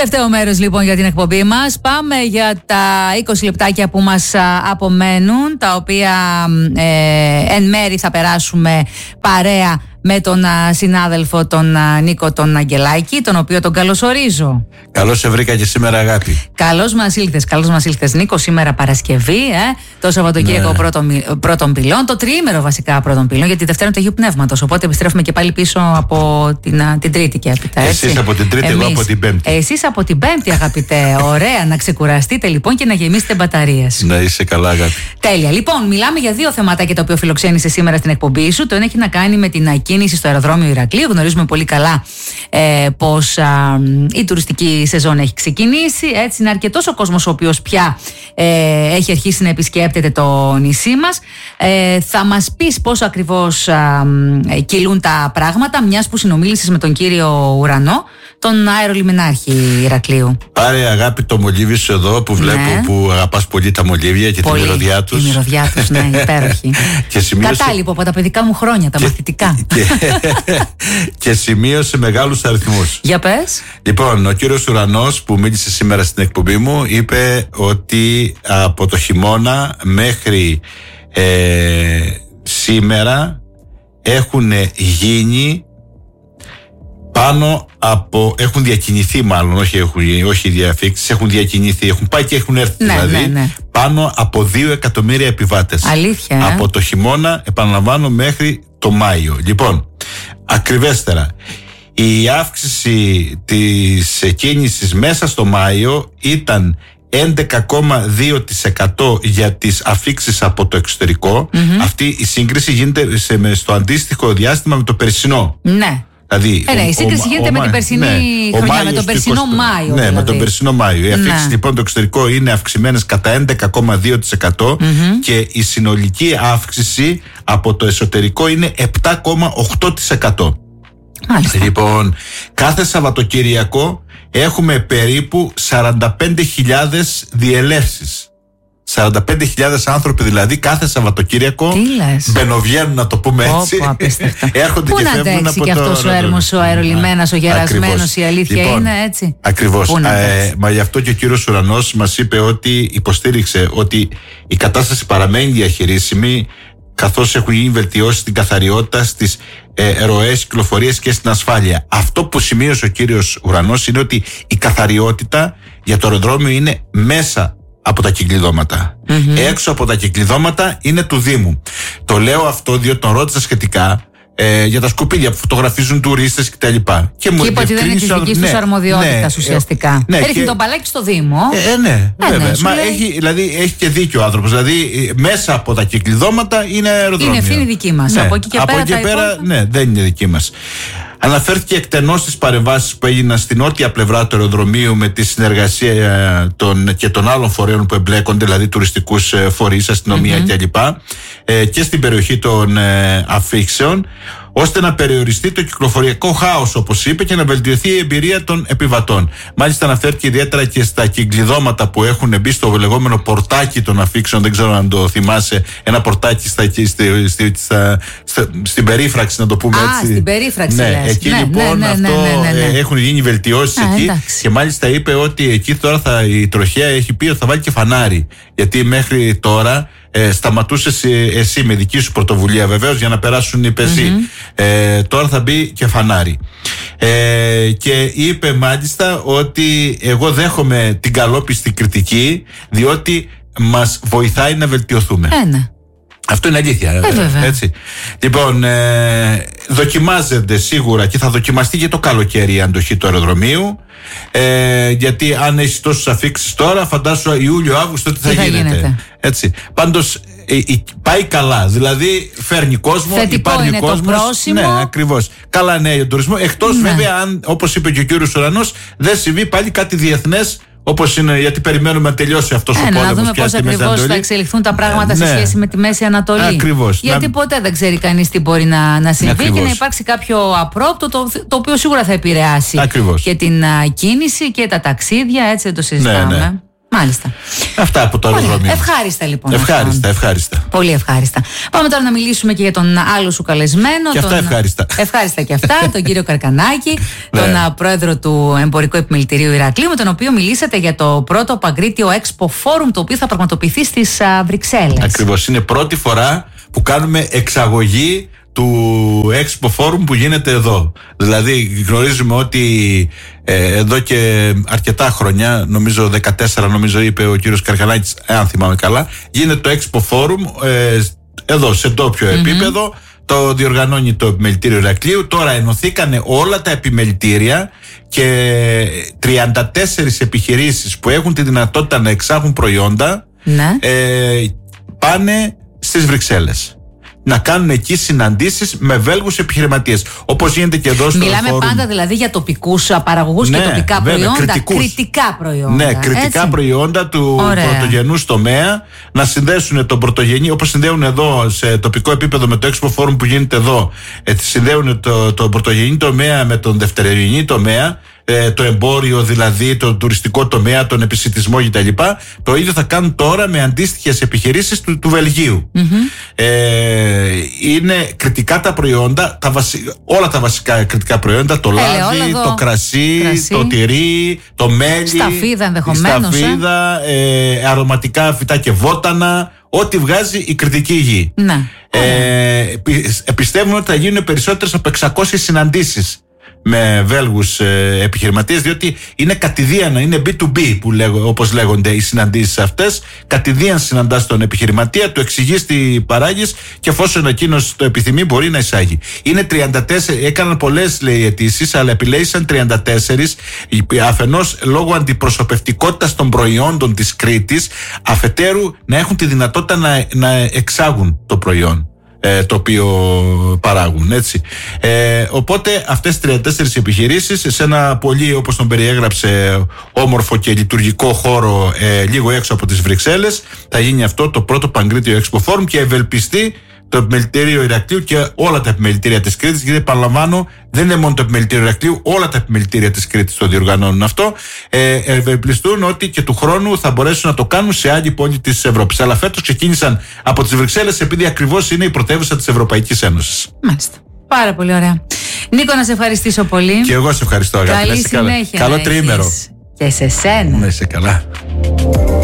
Τελευταίο μέρος λοιπόν για την εκπομπή μας. Πάμε για τα 20 λεπτάκια που μας απομένουν, τα οποία εν μέρη θα περάσουμε παρέα με τον συνάδελφο τον Νίκο τον Αγγελάκη, τον οποίο τον καλωσορίζω. Καλώς σε βρήκα και σήμερα, αγάπη. Καλώς μας ήλθες Νίκο, σήμερα Παρασκευή, το Σαββατοκύριακο πρώτων πυλών, το τριήμερο βασικά πρώτων πυλών, γιατί Δευτέρα είναι του Αγίου Πνεύματος, οπότε επιστρέφουμε και πάλι πίσω από την Τρίτη και έπειτα. Εσείς από την Τρίτη, εγώ από την Πέμπτη. Εσείς από την Πέμπτη, αγαπητέ. Ωραία, να ξεκουραστείτε λοιπόν και να γεμίσετε μπαταρίες. Να είσαι καλά, αγάπη. Τέλεια. Λοιπόν, μιλάμε για δύο θεματάκια τα οποία φιλοξένησε σήμερα στην εκπομπή σου. Το ένα έχει να κάνει με την ακίνηση στο αεροδρόμιο Ηρακλείου. Γνωρίζουμε πολύ καλά πως η τουριστική σεζόν έχει ξεκινήσει. Έτσι, είναι αρκετός ο κόσμος ο οποίος πια έχει αρχίσει να επισκέπτεται το νησί μας. Θα μας πεις πώς ακριβώς κυλούν τα πράγματα, μιας που συνομίλησες με τον κύριο Ουρανό, τον αερολιμενάρχη Ηρακλείου. Πάρε, αγάπη, το μολύβι σου εδώ που βλέπω, ναι, που αγαπάς πολύ τα μολύβια και πολύ, τη μυρωδιά τους. Τη μυρωδιά τους, ναι, υπέροχη. Κατάλοιπο από τα παιδικά μου χρόνια, τα μαθητικά. Και σημείωσε μεγάλους αριθμούς. Για πες. Λοιπόν, ο κύριος Ουρανός που μίλησε σήμερα στην εκπομπή μου είπε ότι από το χειμώνα μέχρι σήμερα έχουν γίνει πάνω από, έχουν διακινηθεί μάλλον, όχι διαφήξεις, έχουν διακινηθεί, έχουν πάει και έχουν έρθει, ναι. Πάνω από 2 εκατομμύρια επιβάτες. Αλήθεια. Από το χειμώνα, επαναλαμβάνω, μέχρι το Μάιο. Λοιπόν, ακριβέστερα, η αύξηση της κίνησης μέσα στο Μάιο ήταν 11,2% για τις αφήξεις από το εξωτερικό. Αυτή η σύγκριση γίνεται στο αντίστοιχο διάστημα με το περσινό. Ναι. Δηλαδή, η σύγκριση γίνεται με την περσινή χρονιά, με τον περσινό Μάιο. Ναι, δηλαδή. Με τον περσινό Μάιο. Οι αφήξεις λοιπόν το εξωτερικό είναι αυξημένες κατά 11,2% και η συνολική αύξηση από το εσωτερικό είναι 7,8%. Λοιπόν, κάθε Σαββατοκύριακο έχουμε περίπου 45.000 διελεύσεις. 45.000 άνθρωποι δηλαδή κάθε Σαββατοκύριακο μπαινοβγαίνουν, να το πούμε έτσι. Έρχονται και φεύγουν από το. Πού να αντέξει και αυτός ο έρμος, ο αερολιμένας, ο γερασμένος, η αλήθεια λοιπόν, είναι έτσι. Ακριβώς. Μα γι' αυτό και ο κύριος Ουρανός μας είπε ότι υποστήριξε ότι η κατάσταση παραμένει διαχειρίσιμη, καθώς έχουν γίνει βελτιώσεις στην καθαριότητα, στις ροές κυκλοφορίας και στην ασφάλεια. Αυτό που σημείωσε ο κύριος Ουρανός είναι ότι η καθαριότητα για το αεροδρόμιο είναι μέσα από τα κυκλειδώματα. Έξω από τα κυκλειδώματα είναι του Δήμου. Το λέω αυτό διότι τον ρώτησα σχετικά για τα σκουπίδια που φωτογραφίζουν τουρίστες κτλ. Και μου είπε ότι δεν είναι της δικής τους αρμοδιότητας ουσιαστικά. Ρίχνει τον μπαλάκι στο Δήμο. Βέβαια. Μα έχει και δίκιο ο άνθρωπος. Δηλαδή μέσα από τα κυκλειδώματα είναι αεροδρόμιο. Είναι ευθύνη δική μας. Ναι. Από εκεί και πέρα, ναι, δεν είναι δική μας. Αναφέρθηκε εκτενώς στις παρεμβάσεις που έγιναν στην νότια πλευρά του αεροδρομίου με τη συνεργασία και των άλλων φορέων που εμπλέκονται, δηλαδή τουριστικούς φορείς, αστυνομία κλπ. Και στην περιοχή των αφήξεων, ώστε να περιοριστεί το κυκλοφοριακό χάος, όπως είπε, και να βελτιωθεί η εμπειρία των επιβατών. Μάλιστα, αναφέρθηκε ιδιαίτερα και στα κυκλειδώματα που έχουν μπει στο λεγόμενο πορτάκι των αφήξεων. Δεν ξέρω αν το θυμάσαι, ένα πορτάκι στην περίφραξη, να το πούμε έτσι. Στην περίφραξη, ναι, εκεί λοιπόν έχουν γίνει βελτιώσεις εκεί. Εντάξει. Και μάλιστα είπε ότι εκεί τώρα η τροχέα έχει πει ότι θα βάλει και φανάρι. Γιατί μέχρι τώρα σταματούσες εσύ με δική σου πρωτοβουλία βεβαίως για να περάσουν οι πεζοί. Τώρα θα μπει και φανάρι. Και είπε μάλιστα ότι εγώ δέχομαι την καλόπιστη κριτική, διότι μας βοηθάει να βελτιωθούμε. Αυτό είναι αλήθεια. Έτσι. Λοιπόν, δοκιμάζεται σίγουρα και θα δοκιμαστεί και το καλοκαίρι η αντοχή του αεροδρομίου. Γιατί αν έχει τόσους αφήξεις τώρα, φαντάσου Ιούλιο-Αύγουστο τι θα γίνεται. Έτσι. Πάντως πάει καλά. Δηλαδή φέρνει κόσμο, υπάρχει κόσμος. Ναι, ακριβώς. Καλά νέα για τον τουρισμό. Εκτός βέβαια αν, όπως είπε και ο κύριος Ουρανός, δεν συμβεί πάλι κάτι διεθνές. Όπως είναι, γιατί περιμένουμε να τελειώσει αυτός ο πόλεμος. Να δούμε πώς ακριβώς θα εξελιχθούν τα πράγματα σε σχέση με τη Μέση Ανατολή. Ακριβώς. Γιατί ποτέ δεν ξέρει κανείς τι μπορεί να συμβεί και να υπάρξει κάποιο απρόπτο το οποίο σίγουρα θα επηρεάσει και την κίνηση και τα ταξίδια. Έτσι δεν το συζητάμε. Μάλιστα. Αυτά από το αεροδρόμιο. Ευχάριστα λοιπόν. Ευχάριστα. Πολύ ευχάριστα. Πάμε τώρα να μιλήσουμε και για τον άλλο σου καλεσμένο. Και αυτά ευχάριστα. Ευχάριστα και αυτά, τον κύριο Καρκανάκη, τον πρόεδρο του Εμπορικού Επιμελητηρίου Ηρακλείου, με τον οποίο μιλήσατε για το πρώτο Παγκρίτιο Expo Forum, το οποίο θα πραγματοποιηθεί στις Βρυξέλλες. Ακριβώς. Είναι πρώτη φορά που κάνουμε εξαγωγή του Expo Forum που γίνεται εδώ. Δηλαδή γνωρίζουμε ότι εδώ και αρκετά χρόνια, νομίζω 14 νομίζω είπε ο κύριος Καρκανάκης, αν θυμάμαι καλά, γίνεται το Expo Forum εδώ σε ντόπιο επίπεδο. Το διοργανώνει το Επιμελητήριο Ηρακλείου. Τώρα ενωθήκανε όλα τα επιμελητήρια και 34 επιχειρήσεις που έχουν τη δυνατότητα να εξάγουν προϊόντα πάνε στις Βρυξέλλες να κάνουν εκεί συναντήσεις με Βέλγους επιχειρηματίες. Όπως γίνεται και εδώ στο Μιλάμε φόρουμ. πάντα δηλαδή για τοπικούς παραγωγούς και τοπικά προϊόντα. Κριτικά προϊόντα. Ναι, κριτικά προϊόντα του πρωτογενούς τομέα. Να συνδέσουν τον πρωτογενή, όπως συνδέουν εδώ σε τοπικό επίπεδο με το Expo Forum που γίνεται εδώ. Συνδέουν τον πρωτογενή τομέα με τον δευτερογενή τομέα. Το εμπόριο δηλαδή, το τουριστικό τομέα, τον επισιτισμό κτλ. Το ίδιο θα κάνουν τώρα με αντίστοιχες επιχειρήσεις του Βελγίου. Είναι κριτικά τα προϊόντα, όλα τα βασικά κριτικά προϊόντα, το λάδι, το κρασί, το τυρί, το μέλι, σταφίδα ενδεχομένως, αρωματικά φυτά και βότανα, ό,τι βγάζει η κριτική γη. Πιστεύουν ότι θα γίνουν περισσότερες από 600 συναντήσεις με Βέλγους επιχειρηματίες, διότι είναι κατηδίαν, είναι B2B όπως λέγονται οι συναντήσεις αυτές. Κατηδίαν συναντάς τον επιχειρηματία, του εξηγείς τι παράγεις και εφόσον εκείνος το επιθυμεί μπορεί να εισάγει. Είναι 34, έκαναν πολλές αιτήσεις, αλλά επιλέγησαν 34, αφενός λόγω αντιπροσωπευτικότητας των προϊόντων της Κρήτης, αφετέρου να έχουν τη δυνατότητα να εξάγουν το προϊόν το οποίο παράγουν, έτσι. Οπότε αυτές 34 επιχειρήσεις σε ένα πολύ, όπως τον περιέγραψε, όμορφο και λειτουργικό χώρο λίγο έξω από τις Βρυξέλλες, θα γίνει αυτό το πρώτο Παγκρίτιο Expo Forum και ευελπιστεί το Επιμελητήριο Ηρακλείου και όλα τα επιμελητήρια της Κρήτης, γιατί επαναλαμβάνω, δεν είναι μόνο το Επιμελητήριο Ηρακλείου, όλα τα επιμελητήρια της Κρήτης το διοργανώνουν αυτό. Ευελπιστούν ότι και του χρόνου θα μπορέσουν να το κάνουν σε άλλη πόλη της Ευρώπης. Αλλά φέτος ξεκίνησαν από τις Βρυξέλλες, επειδή ακριβώς είναι η πρωτεύουσα της Ευρωπαϊκής Ένωσης. Μάλιστα. Πάρα πολύ ωραία. Νίκο, να σε ευχαριστήσω πολύ. Και εγώ σε ευχαριστώ, αγάπη. Καλή συνέχεια. Καλό τριήμερο. Και σε σένα. Να είσαι καλά.